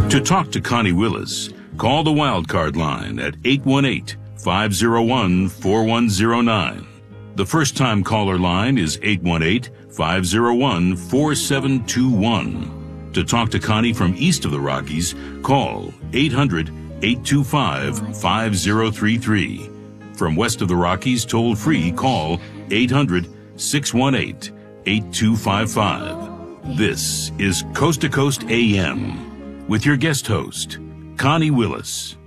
To talk to Connie Willis, call the Wildcard line at 818-501-4109. The first-time caller line is 818-501-4721. To talk to Connie from east of the Rockies, call 800-825-5033. From west of the Rockies, toll-free, call 800-618-8255. This is Coast to Coast AM with your guest host, Connie Willis.